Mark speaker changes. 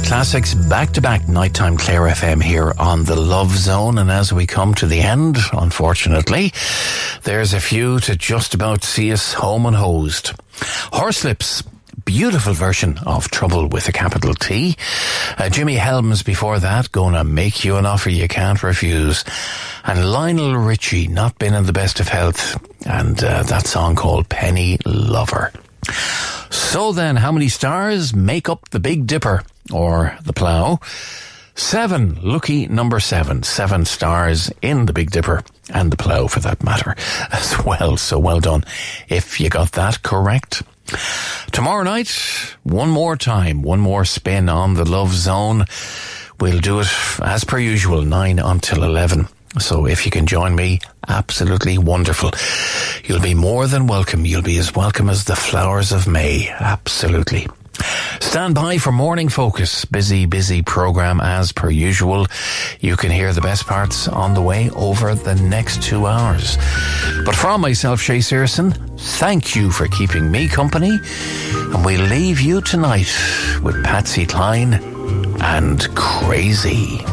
Speaker 1: classics back to back, nighttime Clare FM here on the Love Zone. And as we come to the end, unfortunately, there's a few to just about see us home and hosed. Horselips, beautiful version of Trouble with a capital T. Jimmy Helms before that, Gonna Make You an Offer You Can't Refuse. And Lionel Richie, Not Been in the Best of Health, and that song called Penny Lover. So then, how many stars make up the Big Dipper, or the Plough? 7, lucky number 7. 7 stars in the Big Dipper, and the Plough for that matter as well. So well done if you got that correct. Tomorrow night, one more time, one more spin on the Love Zone. We'll do it as per usual, 9 until 11. So if you can join me, absolutely wonderful. You'll be more than welcome. You'll be as welcome as the flowers of May. Absolutely. Stand by for Morning Focus. Busy program as per usual. You can hear the best parts on the way over the next 2 hours. But from myself, Shay Searson, thank you for keeping me company. And we leave you tonight with Patsy Cline and Crazy.